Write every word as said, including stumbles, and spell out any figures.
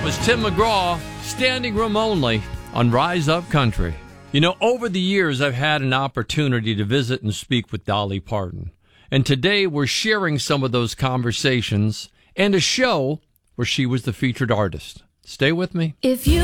That was Tim McGraw, Standing Room Only on Rise Up Country. You know, over the years, I've had an opportunity to visit and speak with Dolly Parton. And today we're sharing some of those conversations and a show where she was the featured artist. Stay with me. If you